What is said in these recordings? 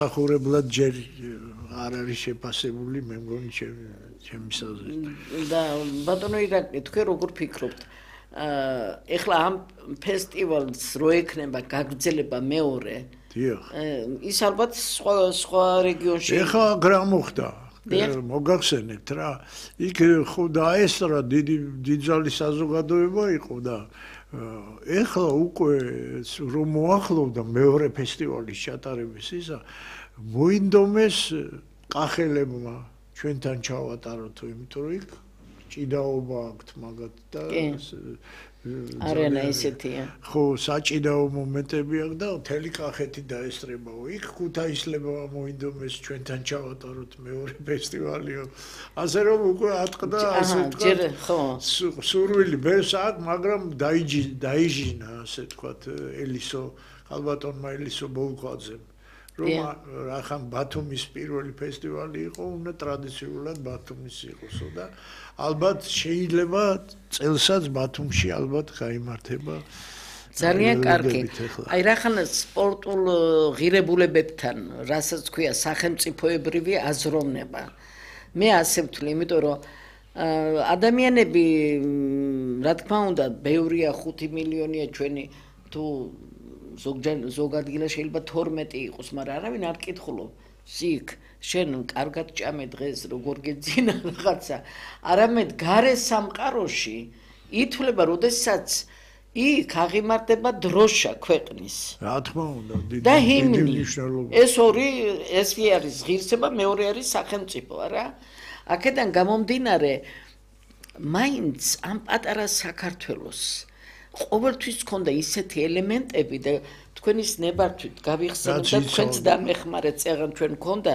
ახურებლად ჯერ არ არის შეფასებული მე მგონი ჩემი საზრით. და ბატონო ირაკლი თქვენ როგორ ფიქრობთ? ეხლა ამ ფესტივალს რო ექნება გაგრძელება მეორე. დიახ. ის ალბათ სხვა რეგიონში. ეხლა რა მოხდა? მოგახსენებთ რა. იქ ხო დაესწრა დიდძალი საზოგადოება იყო და ეხლა უკვე რომ მოახლოვდა მეორე ფესტივალის ჩატარების ისა მოინდომეს კახელებმა ჩვენთან ჩავატაროთ იმიტომ რომ იქ ჭიდაობა აქვთ მაგათ და არენა ისეთია ხო საჭიდაო მომენტები აქვს და მთელი კახეთი დაესწრებაო იქ ქუთაისლებმა მოინდომეს ჩვენთან ჩავატაროთ მეორე ფესტივალიო ასე რომ უკვე ატყდა ასე თქვა სურვილი ბევრს აქვს მაგრამ დაიჟინა ასე თქვა ელისო ხალბატონმა ელისო ბოლქვაძემ რომ რახან ბათუმის პირველი ფესტივალი იყო უნდა ტრადიციულად ბათუმის იყოსო და ალბათ შეიძლება წელსაც ბათუმში ალბათ გაიმართება ძალიან კარგი აი რახან სპორტულ ღირებულებებთან რასაც ქვია სახელმწიფოებრივი აზროვნება მე ასე ვთვლი იმიტომ რომ ადამიანები რა თქმა უნდა ბევრია 5 მილიონია ჩვენი თუ ზოგ ადგილას შეიძლება 12 იყოს, მაგრამ არავინ არ კითხულობ. იქ შენ კარგად ჭამე დღეს როგორ გეძინა რაღაცა. არამედ გარე სამყაროში ითვლება, როდესაც იქ აღიმართება დროშა ქვეყნის. რა თქმა უნდა, და ჰიმნი. ეს ორი ესე არის ღირსება, მეორე არის სახელმწიფო, არა? აქედან გამომდინარე, მაინც ამ პატარა საქართველოს ყოველთვის ქონდა ისეთი ელემენტები და თქვენის ნებართვით გავიხსენოთ და თქვენც დამეხმარეთ წეგან ჩვენ ქონდა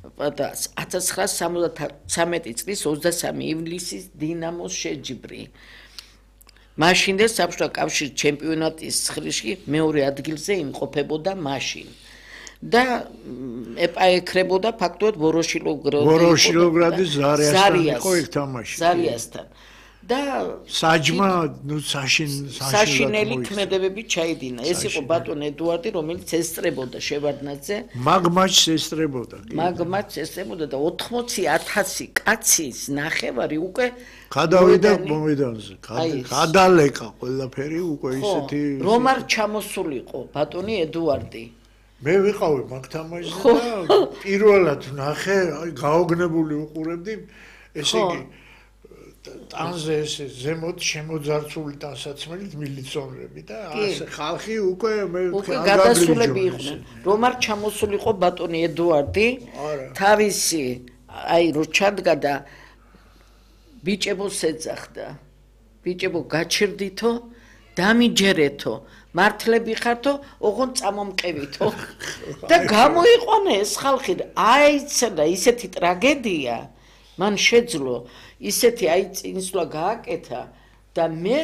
1973 წლის 23 ივლისის დინამოს შეჯიბრი. მაშინდე საბჭოთა კავშირის ჩემპიონატის ცხრილში მეორე ადგილზე იმყოფებოდა მაშინ. და ეპაექრებოდა ფაქტობრივად ვოროშილოგრადის ზარიასთან იყო იქ თამაში. ზარიასთან. და საჯმა საშინელი ქმედებები ჩაიდინა. ეს იყო ბატონ ედუარდი, რომელიც ესწრებოდა შევარდნაძე. მაგ მაჩს ესწრებოდა. მაგ მაჩს ესწრებოდა და 80,000 კაცის ნახევარი უკვე გადავიდა მოედანზე. გადალეკა ყველაფერი უკვე ისეთი რომ არ ჩამოსულიყო ბატონი ედუარდი. მე ვიყავი მაგ თამაშზე და პირველად ნახე, აი გაოგნებული უყურებდი, ესე იგი ტანზე ესე ზემოთ შემოძარცული ტანსაცმელით მილიციონერები და ასე ხალხი უკვე გადასულები იყვნენ. რომ არ ჩამოსულიყო ბატონი ედუარდი, თავისი აი რო ჩადგა და ბიჭებოს ეძახდა. ბიჭებო გაჩერდითო, დამიჯერეთო, მართლები ხართო, ოღონ წამომყევითო. და გამოიყვანა ეს ხალხი, აიცადა ისეთი ტრაგედია, მან შეძლო ისეთი აი წინსვლა გააკეთა და მე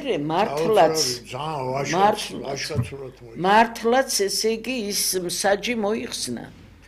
მართლაც ესე იგი ის მსაჯი მოიხსნა.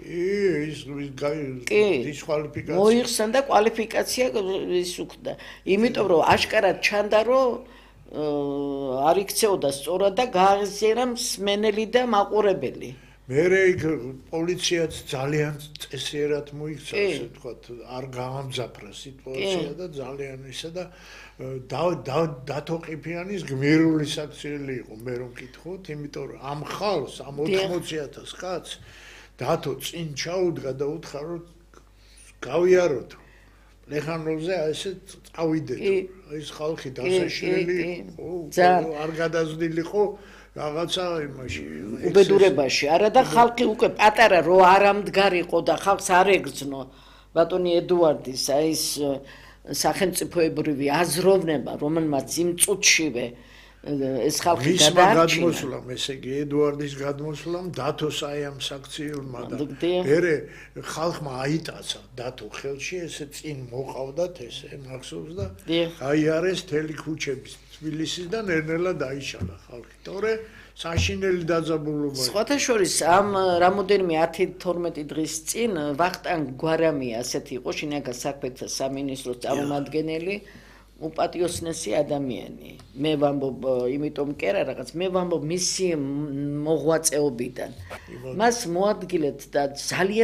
მოიხსნა და კვალიფიკაცია ის უხდა. იმიტომ რომ აშკარად ჩანდა რომ არ იქცეოდა სწორად და გააღიზიანა მსმენელი და მაყურებელი. მერე იქ პოლიციაც ძალიან წესიერად მოიქცა, ასე ვთქვათ, არ გაამძაფრა სიტუაცია და ძალიან ისა და დათო ყიფიანის გმირული საქციელი იყო, მე რომ კითხოთ, იმიტომ რომ ამ ხალხს, ამ 80,000 კაცს დათო წინ ჩაუდგა და უთხრა რომ გავიაროთ. ლეხანოვზე ასე წავიდეთ. ეს ხალხი დასაშლელი იყო, არ გადაზრდილიყო რაღაცა იმაში უბედურებაში არა და ხალხი უკვე პატარა რო არ ამდგარიყო და ხალხს არ ეგრძნო ბატონი ედუარდის აი ეს სახელმწიფოებრივი აზროვნება რომელმაც იმ წუთშივე ეს ხალხი გადაარჩინა ესე იგი ედუარდის გადმოსვლამ დათოს აი ამ საქციელმა და ერე ხალხმა აიტაცა დათო ხელში ესე წინ მოყავდათ ესე მახსოვს და აიარეს თელი ქუჩების თბილისის და ნერნელა დაიშალა ხალხი. თორე საშინელი დაძაბულობა. სხვათა შორის ამ რამოდენიმე 10-12 დღის წინ ვახტანგ გვარამი ასეთი იყო შინაგან საქმეთა სამინისტროს წარმომადგენელი უპატიოსნესი ადამიანი. მე ვამბობ, იმიტომ კი არა რაღაც, მე ვამბობ მისი მოღვაწეობიდან. მას მოადგილეთ და ძალიან